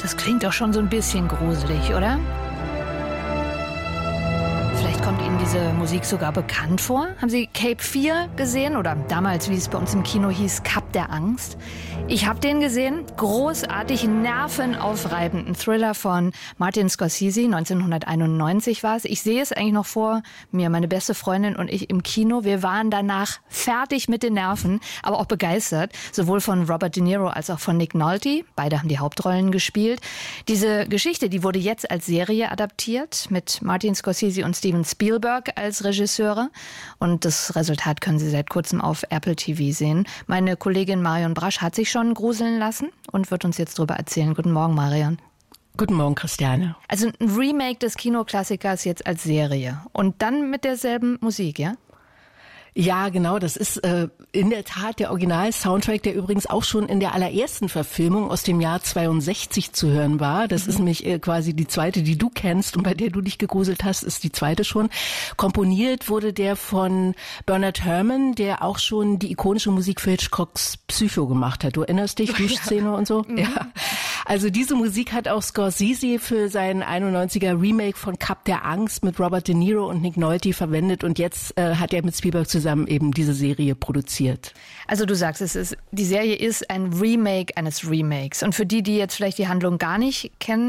Das klingt doch schon so ein bisschen gruselig, oder? Vielleicht kommt Ihnen diese Musik sogar bekannt vor. Haben Sie Cape 4 gesehen? Oder damals, wie es bei uns im Kino hieß, Kap der Angst? Ich habe den gesehen. Großartig, nervenaufreibenden Thriller von Martin Scorsese. 1991 war es. Ich sehe es eigentlich noch vor mir, meine beste Freundin und ich im Kino. Wir waren danach fertig mit den Nerven, aber auch begeistert. Sowohl von Robert De Niro als auch von Nick Nolte. Beide haben die Hauptrollen gespielt. Diese Geschichte, die wurde jetzt als Serie adaptiert mit Martin Scorsese und Steven Spielberg als Regisseure. Und das Resultat können Sie seit kurzem auf Apple TV sehen. Meine Kollegin Marion Brasch hat sich schon gruseln lassen und wird uns jetzt darüber erzählen. Guten Morgen, Marion. Guten Morgen, Christiane. Also ein Remake des Kinoklassikers jetzt als Serie und dann mit derselben Musik, ja? Ja, genau, das ist in der Tat der Original-Soundtrack, der übrigens auch schon in der allerersten Verfilmung aus dem Jahr 62 zu hören war. Das ist nämlich quasi die zweite, die du kennst und bei der du dich gegruselt hast, ist die zweite schon. Komponiert wurde der von Bernard Herrmann, der auch schon die ikonische Musik für Hitchcocks Psycho gemacht hat. Du erinnerst dich, Duschszene und so? Ja. Also diese Musik hat auch Scorsese für sein 91er Remake von Kap der Angst mit Robert De Niro und Nick Nolte verwendet und jetzt hat er mit Spielberg zusammen eben diese Serie produziert. Also du sagst, die Serie ist ein Remake eines Remakes. Und für die jetzt vielleicht die Handlung gar nicht kennen,